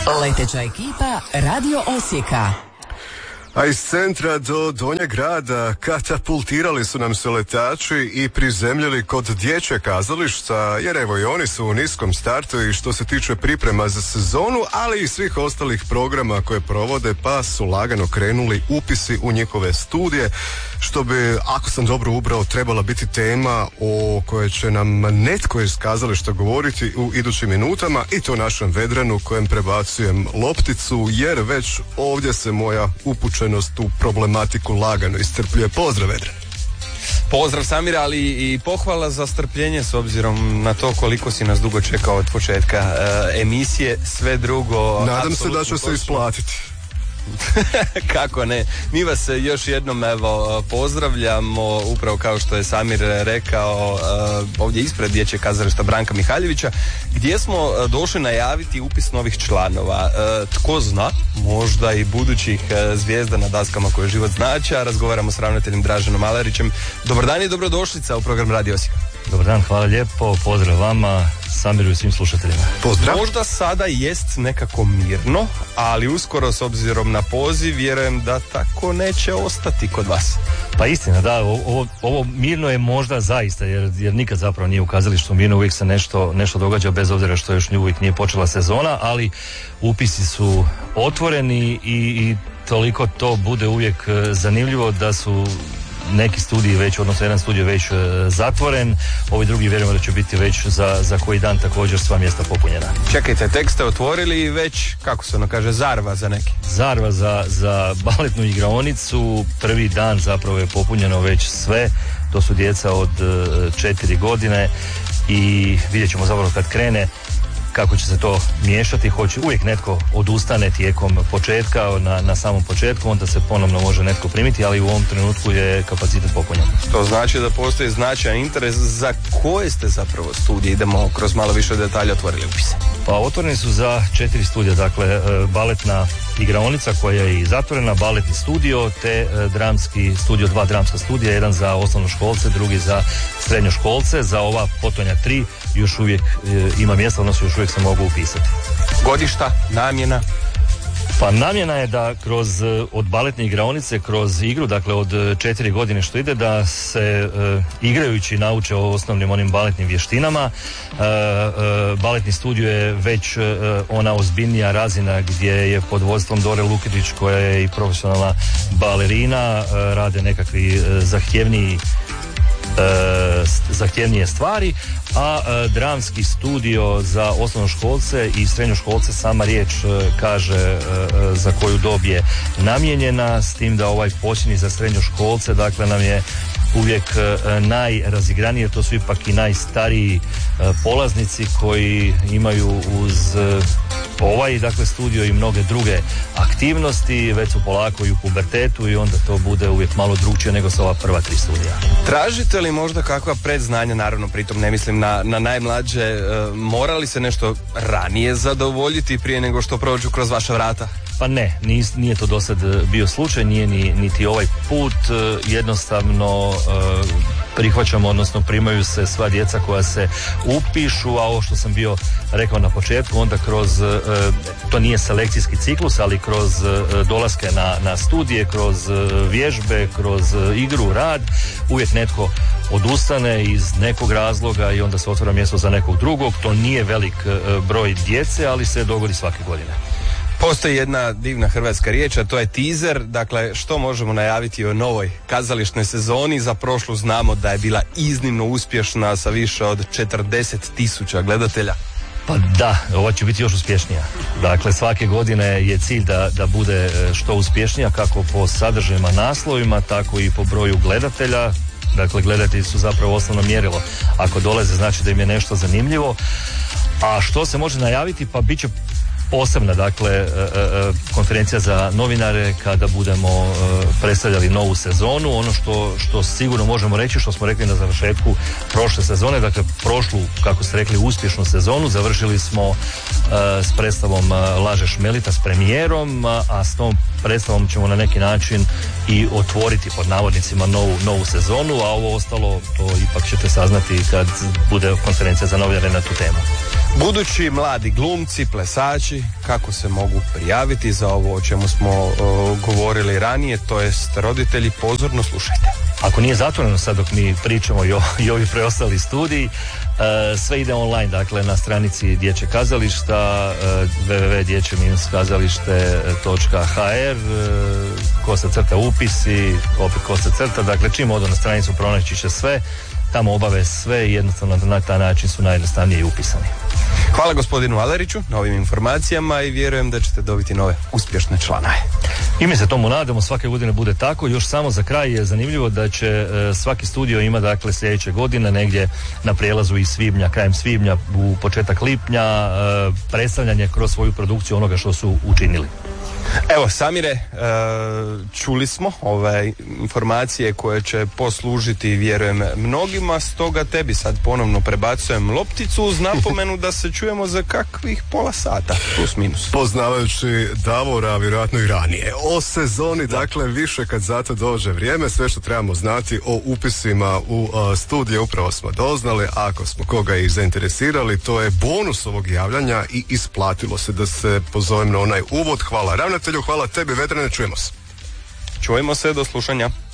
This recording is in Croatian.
Leteća ekipa Radio Osijeka. A iz centra do Donjeg grada katapultirali su nam se letači i prizemljili kod dječjeg kazališta, jer evo i oni su u niskom startu i što se tiče priprema za sezonu, ali i svih ostalih programa koje provode, pa su lagano krenuli upisi u njihove studije, što bi, ako sam dobro ubrao, trebala biti tema o kojoj će nam netko iz kazališta govoriti u idućim minutama, i to našem Vedranu kojem prebacujem lopticu, jer već ovdje se moja upućenost u problematiku lagano iscrpljuje. Pozdrav, Vedran. Pozdrav, Samir, ali i pohvala za strpljenje s obzirom na to koliko si nas dugo čekao od početka emisije. Sve drugo... Nadam se da će se isplatiti. Kako ne. Mi vas još jednom pozdravljamo, upravo kao što je Samir rekao, ovdje ispred dječjeg kazališta Branka Mihaljevića, gdje smo došli najaviti upis novih članova. Tko zna, možda i budućih zvijezda na daskama koje život znači, a razgovaramo s ravnateljem Draženom Alerićem. Dobar dan i dobrodošlica u program Radio Osijek. Dobar dan, hvala lijepo, pozdrav vama, Samiru i svim slušateljima. Pozdrav. Možda sada jest nekako mirno, ali uskoro s obzirom na poziv vjerujem da tako neće ostati kod vas. Pa istina, da, ovo mirno je možda zaista, jer nikad zapravo nije u kazalištu mirno, uvijek se nešto događa, bez obzira što još uvijek nije počela sezona, ali upisi su otvoreni i toliko to bude uvijek zanimljivo da su neki studiji već, odnosno jedan studij već zatvoren, ovi drugi vjerujemo da će biti već za koji dan također sva mjesta popunjena. Čekajte, tek ste otvorili i već, kako se ono kaže, zarva za neki? Zarva za baletnu igraonicu, prvi dan zapravo je popunjeno već sve, to su djeca od 4 godine i vidjet ćemo zapravo kad krene kako će se to miješati. Uvijek netko odustane tijekom početka, na samom početku, onda se ponovno može netko primiti, ali u ovom trenutku je kapacitet popunjen. To znači da postoji značajan interes. Za koje ste zapravo studije? Idemo kroz malo više detalja otvorili upise. Pa otvoreni su za 4 studija, dakle baletna igraonica koja je i zatvorena, baletni studio te dramski studio, 2 dramska studija, jedan za osnovnoškolce, drugi za srednjoškolce. Za ova potonja 3 još uvijek ima mjesta, odnosno još uvijek se mogu upisati. Godišta, namjena? Pa namjena je da od baletne igraonice kroz igru, dakle od 4 godine što ide, da se igrajući nauče o osnovnim onim baletnim vještinama. Baletni studio je već ona ozbiljnija razina gdje je pod vodstvom Dore Luketić, koja je i profesionalna balerina, rade nekakvi zahtjevnije stvari, a dramski studio za osnovnoškolce i srednjoškolce, sama riječ kaže za koju dob je namijenjena, s tim da ovaj počini za srednjoškolce, dakle nam je uvijek najrazigranije, to su ipak i najstariji polaznici koji imaju uz ovaj, dakle, studio i mnoge druge aktivnosti, već su polako i u pubertetu i onda to bude uvijek malo drugčije nego sa ova prva 3 studija. Tražite li možda kakva predznanja, naravno pritom ne mislim na najmlađe, morali se nešto ranije zadovoljiti prije nego što prođu kroz vaša vrata? Pa ne, nije to do sad bio slučaj, nije niti ovaj put, jednostavno prihvaćamo, odnosno primaju se sva djeca koja se upišu, a ovo što sam bio rekao na početku, onda kroz, to nije selekcijski ciklus, ali kroz dolaske na studije, kroz vježbe, kroz igru, rad, uvijek netko odustane iz nekog razloga i onda se otvara mjesto za nekog drugog. To nije velik broj djece, ali se dogodi svake godine. Postoji jedna divna hrvatska riječ, a to je teaser. Dakle, što možemo najaviti o novoj kazališnoj sezoni? Za prošlu znamo da je bila iznimno uspješna sa više od 40.000 gledatelja. Pa da, ova će biti još uspješnija. Dakle, svake godine je cilj da bude što uspješnija, kako po sadržajima, naslovima, tako i po broju gledatelja. Dakle, gledatelji su zapravo osnovno mjerilo. Ako dolaze, znači da im je nešto zanimljivo. A što se može najaviti? Pa bit će posebna, dakle, konferencija za novinare kada budemo predstavljali novu sezonu. Ono što sigurno možemo reći, što smo rekli na završetku prošle sezone, dakle prošlu, kako ste rekli, uspješnu sezonu, završili smo s predstavom Lažeš Melita, s premijerom, a s tom predstavom ćemo na neki način i otvoriti, pod navodnicima, novu sezonu, a ovo ostalo to ipak ćete saznati kad bude konferencija za novinare na tu temu. Budući mladi glumci, plesači, kako se mogu prijaviti za ovo o čemu smo govorili ranije, to jest roditelji, pozorno slušajte. Ako nije zatvoreno sad dok mi pričamo i ovi preostali studiji, sve ide online, dakle na stranici Dječjeg kazališta www.dječje-kazalište.hr /upisi, opet /, dakle čim odu na stranicu pronaći će sve, tamo obave sve i jednostavno na taj način su najjednostavnije i upisani. Hvala gospodinu Aleriću na ovim informacijama i vjerujem da ćete dobiti nove uspješne članove. I mi se tomu nadamo, svake godine bude tako. Još samo za kraj je zanimljivo da će svaki studio ima dakle sljedeće godine negdje na prijelazu iz svibnja, krajem svibnja u početak lipnja predstavljanje kroz svoju produkciju onoga što su učinili. Evo Samire, čuli smo ove informacije koje će poslužiti, vjerujem, mnogima, stoga tebi sad ponovno prebacujem lopticu uz napomenu da se čujemo za kakvih pola sata, plus minus. Poznavajući Davora, vjerojatno i ranije. O sezoni, dakle, više kad zato dođe vrijeme, sve što trebamo znati o upisima u studije upravo smo doznali. Ako smo koga i zainteresirali, to je bonus ovog javljanja i isplatilo se da se pozovem na onaj uvod. Hvala ravnatelju, hvala tebi, Vedrane, čujemo se. Čujemo se, do slušanja.